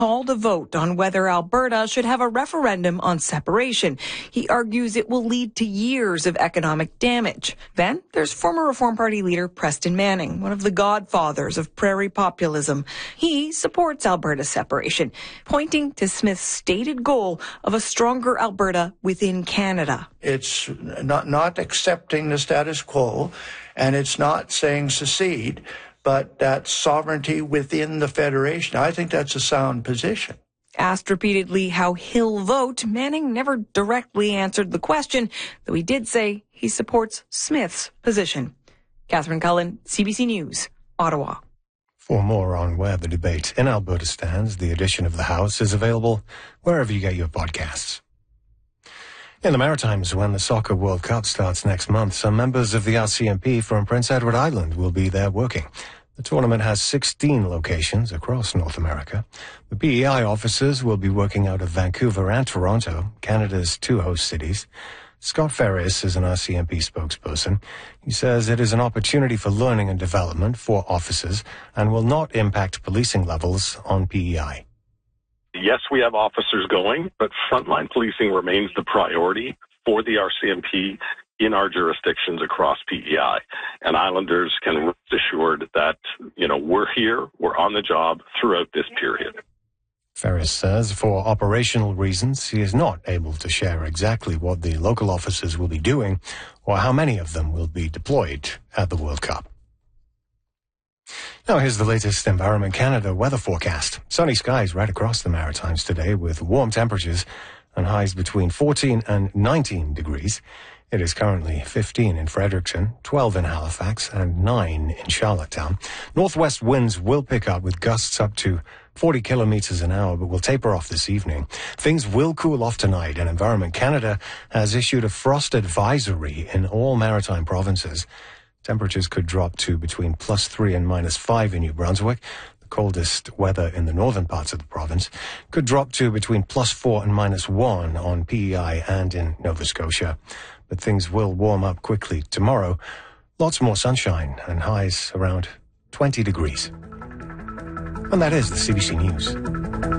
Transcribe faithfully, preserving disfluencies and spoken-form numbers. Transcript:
called a vote on whether Alberta should have a referendum on separation. He argues it will lead to years of economic damage. Then there's former Reform Party leader Preston Manning, one of the godfathers of prairie populism. He supports Alberta's separation, pointing to Smith's stated goal of a stronger Alberta within Canada. It's not, not accepting the status quo, and it's not saying secede, but that sovereignty within the Federation. I think that's a sound position. Asked repeatedly how he'll vote, Manning never directly answered the question, though he did say he supports Smith's position. Catherine Cullen, C B C News, Ottawa. For more on where the debate in Alberta stands, the edition of The House is available wherever you get your podcasts. In the Maritimes, when the Soccer World Cup starts next month, some members of the R C M P from Prince Edward Island will be there working. The tournament has sixteen locations across North America. The P E I officers will be working out of Vancouver and Toronto, Canada's two host cities. Scott Ferris is an R C M P spokesperson. He says it is an opportunity for learning and development for officers and will not impact policing levels on P E I. Yes, we have officers going, but frontline policing remains the priority for the R C M P in our jurisdictions across P E I. And Islanders can rest assured that, you know, we're here, we're on the job throughout this period. Ferris says for operational reasons, he is not able to share exactly what the local officers will be doing or how many of them will be deployed at the World Cup. Now here's the latest Environment Canada weather forecast. Sunny skies right across the Maritimes today with warm temperatures and highs between fourteen and nineteen degrees. It is currently fifteen in Fredericton, twelve in Halifax, and nine in Charlottetown. Northwest winds will pick up with gusts up to forty kilometers an hour, but will taper off this evening. Things will cool off tonight, and Environment Canada has issued a frost advisory in all maritime provinces. Temperatures could drop to between plus three and minus five in New Brunswick. The coldest weather in the northern parts of the province could drop to between plus four and minus one on P E I and in Nova Scotia. But things will warm up quickly tomorrow. Lots more sunshine and highs around twenty degrees. And that is the C B C News.